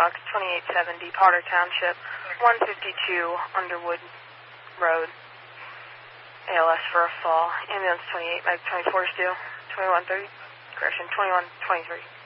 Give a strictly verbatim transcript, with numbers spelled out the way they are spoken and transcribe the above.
Fox twenty-eight seventy, Potter Township, one fifty-two Underwood Road. A L S for a fall. Ambulance twenty-eight, Mike twenty-four is due. twenty-one thirty, correction, twenty-one twenty-three.